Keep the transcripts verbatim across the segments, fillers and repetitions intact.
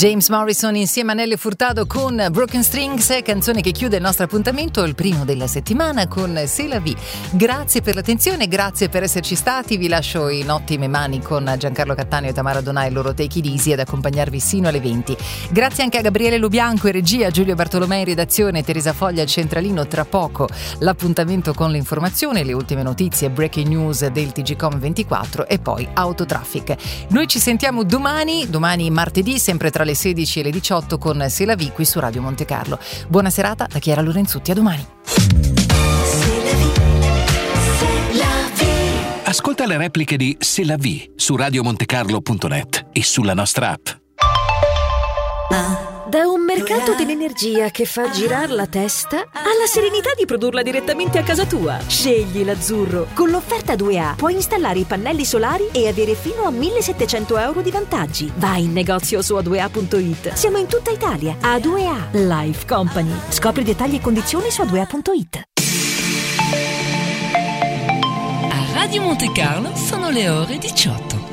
James Morrison insieme a Nelly Furtado con Broken Strings, canzone che chiude il nostro appuntamento, il primo della settimana, con C'est la vie. Grazie per l'attenzione, grazie per esserci stati. Vi lascio in ottime mani con Giancarlo Cattaneo e Tamara Donà e il loro Take It Easy ad accompagnarvi sino alle venti. Grazie anche a Gabriele Lubianco in regia, Giulio Bartolomei in redazione, Teresa Foglia al centralino. Tra poco l'appuntamento con l'informazione, le ultime notizie, breaking news del T G Com ventiquattro e poi Autotraffic. Noi ci sentiamo domani, domani martedì, sempre tra le sedici e le diciotto con C'est la vie qui su Radio Monte Carlo. Buona serata da Chiara Lorenzutti, a domani. Ascolta le repliche di C'est la vie su radiomontecarlo punto net e sulla nostra app. Da un mercato dell'energia che fa girare la testa alla serenità di produrla direttamente a casa tua. Scegli l'azzurro. Con l'offerta due A puoi installare i pannelli solari e avere fino a millesettecento euro di vantaggi. Vai in negozio su a due a punto it. Siamo in tutta Italia. A due A Life Company. Scopri dettagli e condizioni su a due a punto it. A Radio Monte Carlo sono le ore diciotto.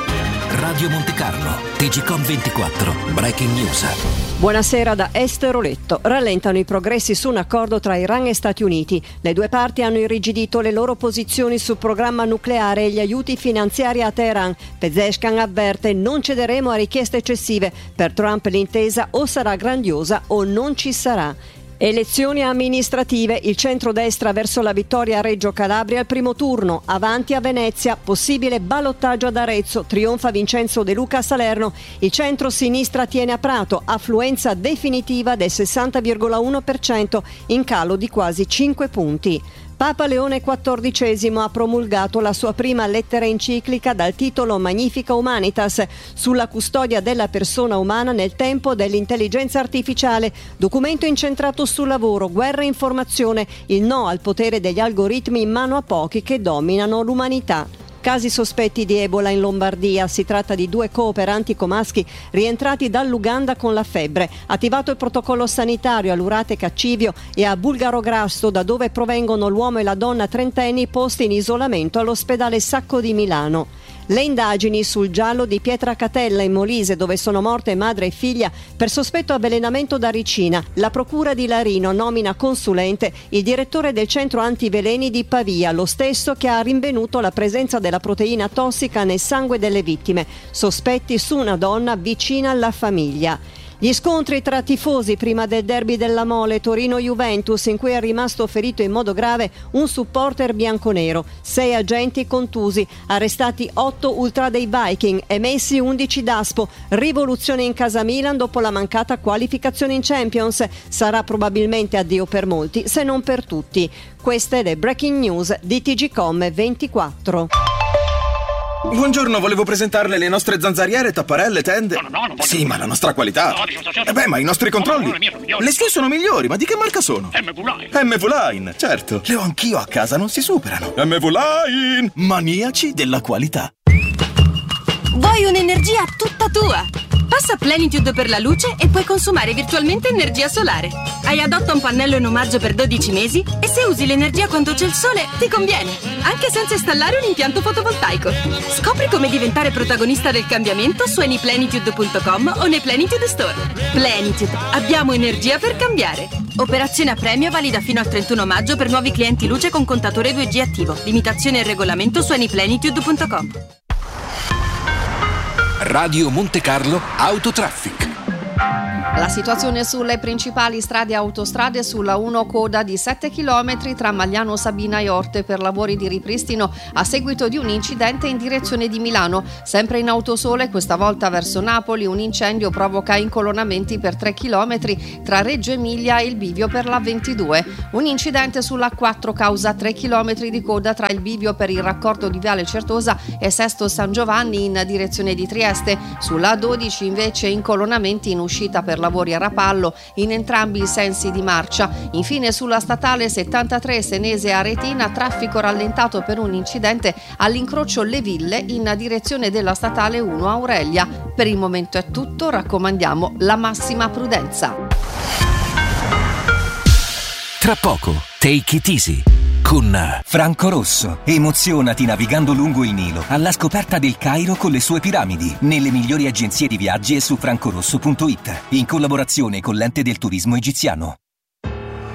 Radio Monte Carlo, T G Com ventiquattro, Breaking News. Buonasera da Esther Oletto. Rallentano i progressi su un accordo tra Iran e Stati Uniti. Le due parti hanno irrigidito le loro posizioni sul programma nucleare e gli aiuti finanziari a Teheran. Pezeshkian avverte: non cederemo a richieste eccessive. Per Trump l'intesa o sarà grandiosa o non ci sarà. Elezioni amministrative, il centrodestra verso la vittoria a Reggio Calabria al primo turno, avanti a Venezia, possibile ballottaggio ad Arezzo, trionfa Vincenzo De Luca a Salerno, il centro-sinistra tiene a Prato, affluenza definitiva del sessanta virgola uno per cento, in calo di quasi cinque punti. Papa Leone quattordicesimo ha promulgato la sua prima lettera enciclica dal titolo Magnifica Humanitas sulla custodia della persona umana nel tempo dell'intelligenza artificiale, documento incentrato sul lavoro, guerra e informazione, il no al potere degli algoritmi in mano a pochi che dominano l'umanità. Casi sospetti di Ebola in Lombardia. Si tratta di due cooperanti comaschi rientrati dall'Uganda con la febbre. Attivato il protocollo sanitario a Lurate Caccivio e a Bulgarograsto, da dove provengono l'uomo e la donna trentenni posti in isolamento all'ospedale Sacco di Milano. Le indagini sul giallo di Pietracatella in Molise, dove sono morte madre e figlia per sospetto avvelenamento da ricina. La procura di Larino nomina consulente il direttore del centro antiveleni di Pavia, lo stesso che ha rinvenuto la presenza della proteina tossica nel sangue delle vittime. Sospetti su una donna vicina alla famiglia. Gli scontri tra tifosi prima del derby della Mole Torino-Juventus, in cui è rimasto ferito in modo grave un supporter bianconero, sei agenti contusi, arrestati otto ultra dei Viking, emessi undici Daspo, rivoluzione in casa Milan dopo la mancata qualificazione in Champions, sarà probabilmente addio per molti se non per tutti. Queste le breaking news di T G Com ventiquattro. Buongiorno, volevo presentarle le nostre zanzariere, tapparelle, tende. No, no, no, non voglio. Sì, ma la nostra qualità. No, diciamo, certo. Eh beh, ma i nostri controlli. No, no, le mie sono migliori. Le sue sono migliori, ma di che marca sono? M V Line. M V Line, certo. Le ho anch'io a casa, non si superano. M V Line, maniaci della qualità. Vuoi un'energia tutta tua? Passa Plenitude per la luce e puoi consumare virtualmente energia solare. Hai Adotta un pannello in omaggio per dodici mesi e se usi l'energia quando c'è il sole ti conviene, anche senza installare un impianto fotovoltaico. Scopri come diventare protagonista del cambiamento su anyplenitude punto com o nei Plenitude Store. Plenitude, abbiamo energia per cambiare. Operazione a premio valida fino al trentuno maggio per nuovi clienti luce con contatore due G attivo. Limitazione e regolamento su anyplenitude punto com. Radio Monte Carlo Autotraffic. La situazione sulle principali strade e autostrade: sulla uno coda di sette chilometri tra Magliano Sabina e Orte per lavori di ripristino a seguito di un incidente in direzione di Milano. Sempre in autosole, questa volta verso Napoli, un incendio provoca incolonnamenti per tre chilometri tra Reggio Emilia e il bivio per la ventidue. Un incidente sulla quattro causa tre chilometri di coda tra il bivio per il raccordo di Viale Certosa e Sesto San Giovanni in direzione di Trieste. Sulla dodici invece incolonnamenti in uscita per lavori a Rapallo in entrambi i sensi di marcia. Infine sulla statale settantatré Senese Aretina, traffico rallentato per un incidente all'incrocio Le Ville in direzione della statale uno Aurelia. Per il momento è tutto, raccomandiamo la massima prudenza. Tra poco, Take It Easy con Franco Rosso. Emozionati navigando lungo il Nilo alla scoperta del Cairo con le sue piramidi, nelle migliori agenzie di viaggi e su francorosso punto it, in collaborazione con l'Ente del Turismo Egiziano.